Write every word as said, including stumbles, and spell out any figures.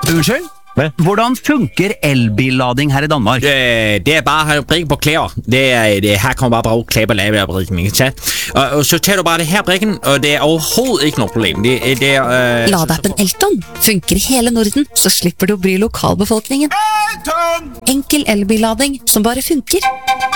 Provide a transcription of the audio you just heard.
Unnskyld? Hvad? Hvordan funker elbillading her i Danmark? Øh, det er bare at have brikken på klæder. Det er, det, her kommer bare bruge klæder på lavebrikken, ikke tage. Og, og så tager du bare det her brikken, og det er overhovedet ikke noget problem. Det, det er... Øh... Ladeappen Elton funker i hele Norden, så slipper du å bry lokalbefolkningen. Enkel elbillading som bare funker.